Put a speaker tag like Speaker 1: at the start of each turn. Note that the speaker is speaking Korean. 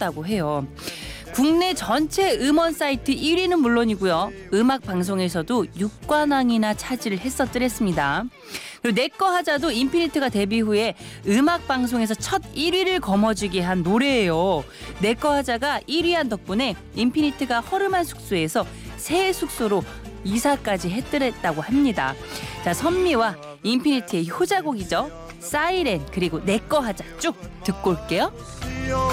Speaker 1: 찍었다고 해요. 국내 전체 음원 사이트 1위는 물론이고요. 음악 방송에서도 6관왕이나 차지를 했었더랬습니다. 그리고 내꺼 하자도 인피니트가 데뷔 후에 음악 방송에서 첫 1위를 거머쥐게 한 노래예요. 내꺼 하자가 1위한 덕분에 인피니트가 허름한 숙소에서 새 숙소로 이사까지 했더랬다고 합니다. 자, 선미와 인피니트의 효자곡이죠. 사이렌 그리고 내꺼 하자 쭉 듣고 올게요.